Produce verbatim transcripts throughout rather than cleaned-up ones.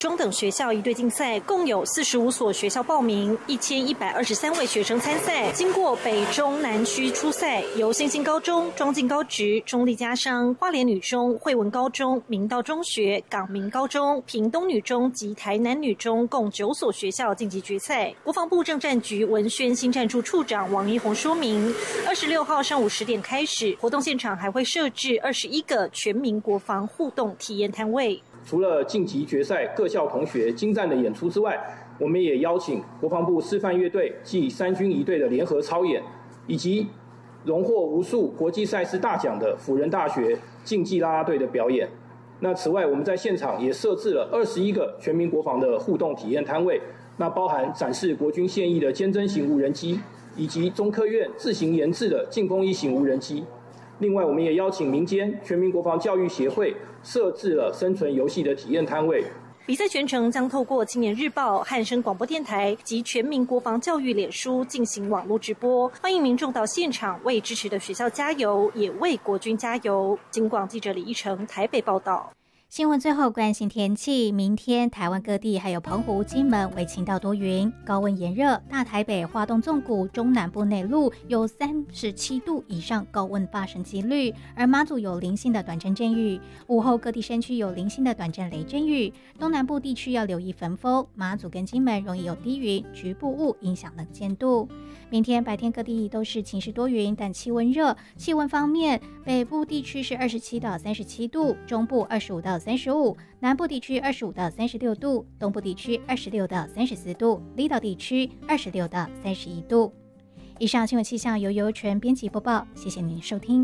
中等学校一队竞赛共有四十五所学校报名，一千一百二十三位学生参赛。经过北中南区初赛，由新兴高中、庄敬高职、中立家商、花莲女中、惠文高中、明道中学、港明高中、屏东女中及台南女中共九所学校晋级决赛。国防部政战局文宣新战处处长王一宏说明，二十六号上午十点开始，活动现场还会设置二十一个全民国防互动体验摊位。 除了晋级决赛各校同学精湛的演出之外，我们也邀请国防部示范乐队暨三军仪队的联合操演，以及荣获无数国际赛事大奖的辅仁大学竞技啦啦队的表演。那此外，我们在现场也设置了二十一个全民国防的互动体验摊位，那包含展示国军现役的坚侦型无人机，以及中科院自行研制的进攻一型无人机。另外，我们也邀请民间全民国防教育协会设置了生存游戏的体验摊位。 比赛全程将透过青年日报、汉声广播电台及全民国防教育脸书进行网络直播，欢迎民众到现场为支持的学校加油，也为国军加油。警广记者李一成台北报道。 新闻最后关心天气，明天台湾各地还有澎湖、金门为晴到多云，高温炎热，大台北、花东纵谷、中南部内陆有三十七度以上高温发生几率，而马祖有零星的短暂阵雨，午后各地山区有零星的短暂雷阵雨，东南部地区要留意焚风，马祖跟金门容易有低云、局部雾影响能见度。明天白天各地都是晴时多云，但气温热，气温方面，北部地区是二十七到三十七度，中部二十五到三十五，南部地区二十五到三十六度，东部地区二十六到三十四度，离岛地区二十六到三十一度。以上新闻气象由尤纯编辑播报，谢谢您收听。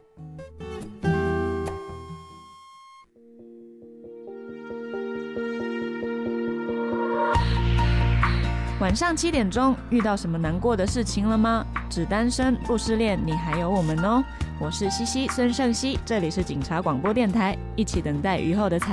晚上七点钟，遇到什么难过的事情了吗？只单身不失恋，你还有我们哦。我是西西孙盛熙，这里是警察广播电台，一起等待雨后的彩